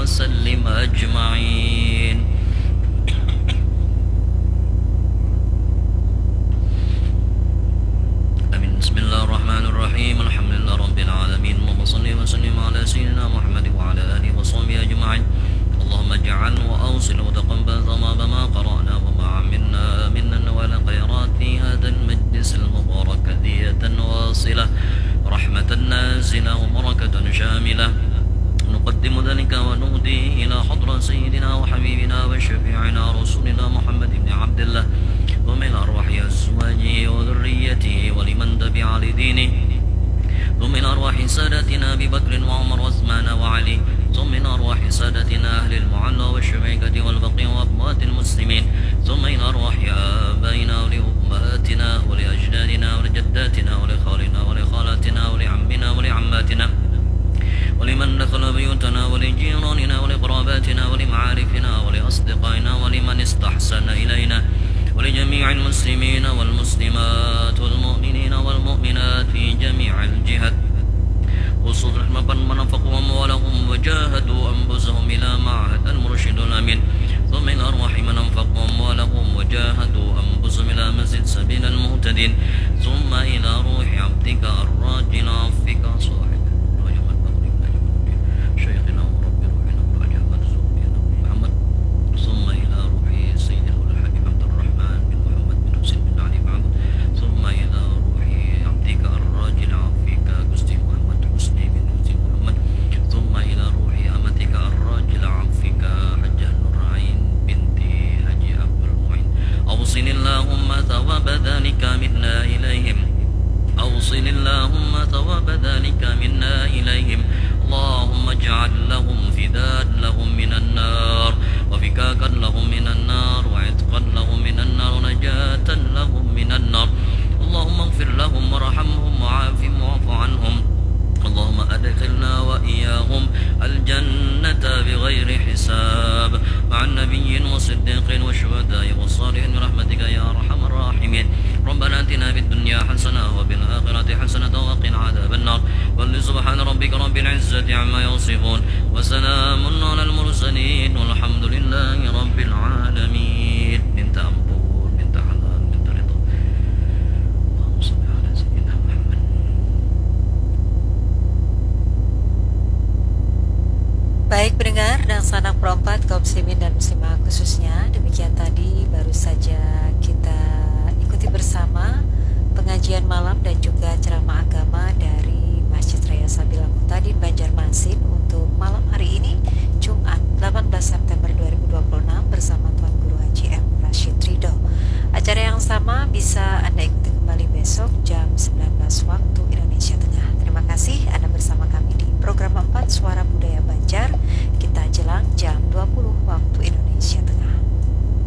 وسلم أجمعين. آمين. بسم الله الرحمن الرحيم. الحمد لله رب العالمين. اللهم صل وسلم على سيدنا محمد وعلى آله وصحبه أجمعين. اللهم اجعل وأوصل وتقبل ثواب ما قرأنا وما عملنا من النوال الخيرات في هذا المجلس المبارك هدية واصلة رحمة نازلة وبركة شاملة. نقدم ذلك ونهديه إلى حضرة سيدنا وحبيبنا وشفيعنا رسولنا محمد بن عبد الله ومن أرواح أزواجه وذريته ولمن تبع لدينه ثم من أرواح سادتنا أبي بكر وعمر وعثمان وعلي ثم من أرواح سادتنا أهل المعلى والشبيكة والبقيع وأموات المسلمين ثم من أرواح آبائنا ولأمهاتنا ولأجدادنا ولجداتنا ولخالنا ولخالاتنا ولعمنا ولعماتنا ولمن دخل بيوتنا ولجيراننا ولقراباتنا ولمعارفنا ولأصدقائنا ولمن استحسن إلينا ولجميع المسلمين والمسلمات والمؤمنين والمؤمنات في جميع الجهات خصوصا رحمة من أنفقوا أموالهم وجاهدوا أنفسهم إلى معهد المرشد الأمين ثم إلى أرواح من أنفقوا أموالهم وجاهدوا أنفسهم إلى مسجد سبيل المهتدين ثم إلى روح عبدك الراجل عفك صاحب شيخنا ورب روحنا وراجع مرزوقنا محمد ثم إلى روح سيد الحبيب عبد الرحمن بن محمد بن حسين بن علي محمد ثم إلى روح عبدك الراجل عفك قسطي محمد حسني بن حسين محمد ثم إلى روح أمتك الراجل عفك حج النورعين بنت حجي عبد المعين أوصل اللهم ثواب ذلك منا إليهم أوصل اللهم ثواب ذلك منا إليهم اللهم اجعل لهم فداء لهم من النار وفكاكا لهم من النار وعتقا لهم من النار ونجاة لهم من النار اللهم اغفر لهم وارحمهم وعافهم واعف عنهم اللهم أدخلنا وإياهم الجنة بغير حساب مع النبيين والصديقين والشهداء والصالحين برحمتك يا أرحم الراحمين. ربنا آتنا في الدنيا حسنة وفي الآخرة حسنة وقنا عذاب النار. قل سبحان ربك رب العزة عما يصفون وسلام على المرسلين والحمد لله رب العالمين. انت أمبور انت حلال انت رضا. اللهم صل على سيدنا محمد. Baik pendengar dan sanak perempat kaum muslimin dan muslimah khususnya, demikian tadi baru saja kita ikuti bersama pengajian malam dan juga ceramah agama dari Masjid Raya Sabila Muhtadin Banjarmasin untuk malam hari ini Jumat 18 September 2026 bersama Tuan Guru Haji M. Rashid Ridho. Acara yang sama bisa Anda ikuti kembali besok jam 19 waktu Indonesia Tengah. Terima kasih.